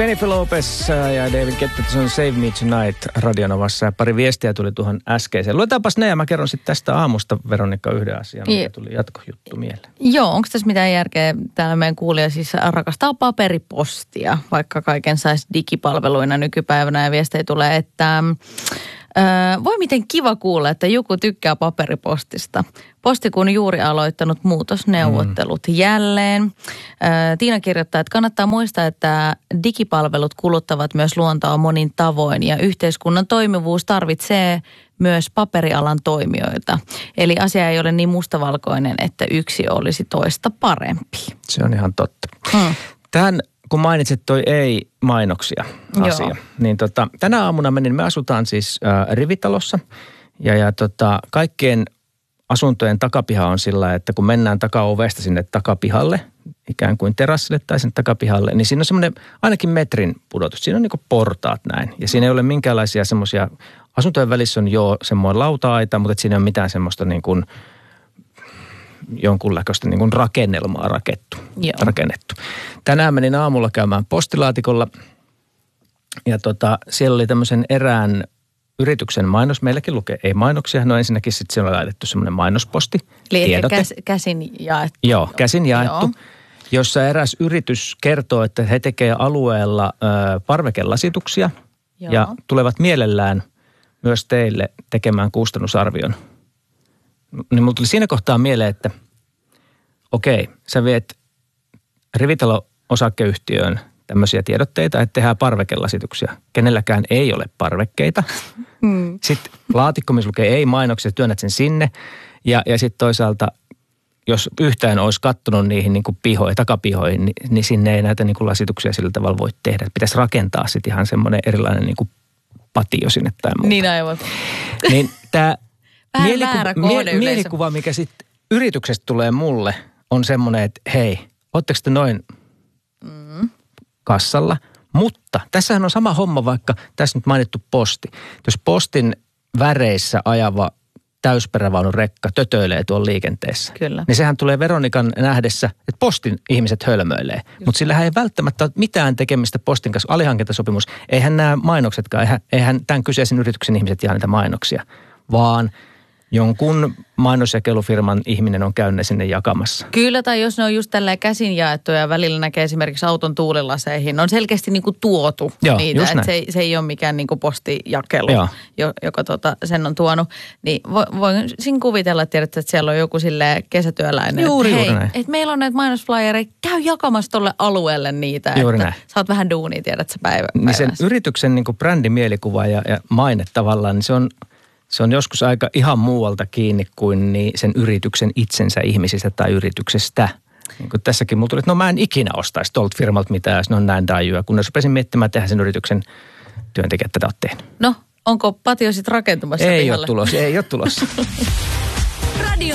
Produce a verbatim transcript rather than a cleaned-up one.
Jennifer Lopez ja David Guetta on Save Me Tonight Radionovassa. Ja pari viestiä tuli tuohon äskeiseen. Luetaanpas ne ja mä kerron sitten tästä aamusta, Veronikka, yhden asian, mikä tuli jatkojuttu mieleen. Joo, onko tässä mitään järkeä? Täällä meidän kuulija siis rakastaa paperipostia, vaikka kaiken saisi digipalveluina nykypäivänä. Ja viestejä tulee, että Öö, voi miten kiva kuulla, että joku tykkää paperipostista. Posti kun juuri aloittanut muutosneuvottelut mm. jälleen. Öö, Tiina kirjoittaa, että kannattaa muistaa, että digipalvelut kuluttavat myös luontoa monin tavoin ja yhteiskunnan toimivuus tarvitsee myös paperialan toimijoita. Eli asia ei ole niin mustavalkoinen, että yksi olisi toista parempi. Se on ihan totta. Hmm. Tähän kun mainitsit toi ei-mainoksia asia, Joo. niin tota, tänä aamuna menin, me asutaan siis äh, rivitalossa ja, ja tota, kaikkien asuntojen takapiha on sillä, että kun mennään takaovesta sinne takapihalle, ikään kuin terassille tai sinne takapihalle, niin siinä on semmoinen ainakin metrin pudotus. Siinä on niin kuin portaat näin ja siinä ei ole minkäänlaisia semmoisia, asuntojen välissä on jo semmoinen lauta-aita, mutta siinä ei ole mitään semmoista niin kuin jonkunlaista niin kuin rakennelmaa rakettu, rakennettu. Tänään menin aamulla käymään postilaatikolla ja tota, siellä oli tämmöisen erään yrityksen mainos. Meilläkin lukee ei mainoksia. No ensinnäkin sitten siellä on laitettu semmoinen mainosposti. Eli käs, käsin jaettu. Joo, käsin jaettu. Joo. Jossa eräs yritys kertoo, että he tekevät alueella ö, parvekelasituksia Joo. ja tulevat mielellään myös teille tekemään kustannusarvion. Niin mulla tuli siinä kohtaa mieleen, että okei, sä viet rivitalo-osakeyhtiöön tämmöisiä tiedotteita, että tehdään parvekelasituksia. Kenelläkään ei ole parvekkeita. Mm. Sitten laatikko, missä lukee ei mainoksia, työnnät sen sinne. Ja, ja sitten toisaalta, jos yhtään olisi kattonut niihin niin kuin pihoihin, takapihoihin, niin, niin sinne ei näitä niin kuin lasituksia sillä tavalla voi tehdä. Pitäisi rakentaa sitten ihan semmoinen erilainen niin kuin patio sinne tai muuta. Niin aivan. Niin tämä Mieliku- mie- mielikuva, mikä sitten yrityksestä tulee mulle, on semmoinen, että hei, ootteko te noin mm. kassalla? Mutta tässähän on sama homma, vaikka tässä nyt mainittu posti. Jos postin väreissä ajava täysperävaunun rekka tötöilee tuolla liikenteessä, Kyllä. niin sehän tulee Veronikan nähdessä, että postin ihmiset hölmöilee. Mutta sillähän ei välttämättä ole mitään tekemistä postin kanssa. Alihankintasopimus, eihän nämä mainoksetkaan, eihän, eihän tämän kyseisen yrityksen ihmiset jaa niitä mainoksia, vaan jonkun mainosjakelufirman ihminen on käynyt sinne jakamassa. Kyllä, tai jos ne on just tälleen käsin jaettu ja välillä näkee esimerkiksi auton tuulilaseihin, on selkeästi niin kuin tuotu Joo, niitä, että se, se ei ole mikään niin kuin postijakelu, jo, joka tota, sen on tuonut. Niin vo, voin siinä kuvitella, että tiedätte, että siellä on joku silleen kesätyöläinen, juuri, että juuri hei, että meillä on näitä mainosflyereita, käy jakamassa tolle alueelle niitä, juuri että näin. Saat vähän duunia, tiedät sä päivä, Niin sen yrityksen niin kuin brändimielikuva ja, ja maine tavallaan, niin se on Se on joskus aika ihan muualta kiinni kuin niin sen yrityksen itsensä ihmisistä tai yrityksestä. Niin kuin tässäkin mulla tuli, että no mä en ikinä ostaisi tuolta firmalta mitään, jos ne on näin daijua, kun ne rupesin miettimään, että sen yrityksen työntekijät tätä oot tehnyt. No, onko patio sitten rakentumassa Ei pihalle? ole tulossa, ei ole tulossa.